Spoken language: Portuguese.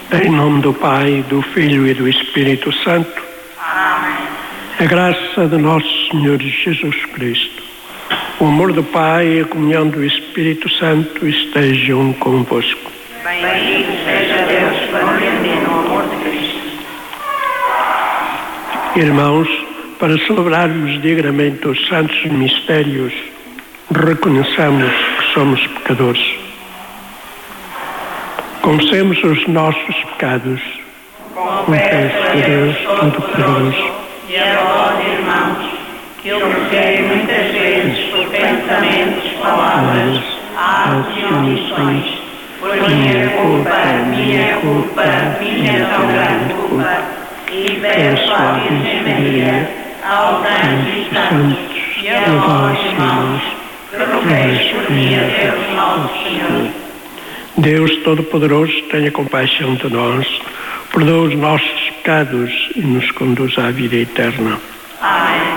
Em nome do Pai, do Filho e do Espírito Santo. Amém. A graça de nosso Senhor Jesus Cristo, o amor do Pai e a comunhão do Espírito Santo estejam convosco. Bendito seja Deus para sempre no amor de Cristo. Irmãos, para celebrarmos dignamente os santos mistérios, reconheçamos que somos pecadores. Confessemos os nossos pecados. Confesso a Deus Todo-Poderoso e a vós, irmãos, que eu pequei muitas vezes por pensamentos, palavras, atos e omissões, por minha culpa, minha tão grande culpa, e peço à Virgem Maria, aos anjos e santos, e a vós, irmãos, que rogueis por mim a Deus nosso Senhor. Deus Todo-Poderoso, tenha compaixão de nós, perdoa os nossos pecados e nos conduz à vida eterna. Amém.